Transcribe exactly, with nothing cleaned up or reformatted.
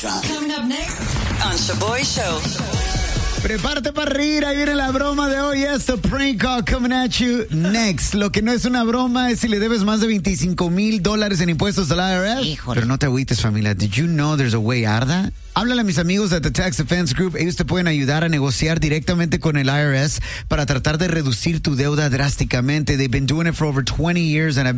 Coming up next on Shaboy Show. Prepárate para reír, ahí viene la broma de hoy. Yes, the prank call coming at you next. Lo que no es una broma es si le debes más de veinticinco mil dólares en impuestos al I R S. Híjole. Pero no te agüites, familia. Did you know there's a way out of that? Háblale a mis amigos de The Tax Defense Group. Ellos te pueden ayudar a negociar directamente con el I R S para tratar de reducir tu deuda drásticamente. They've been doing it for over twenty years and have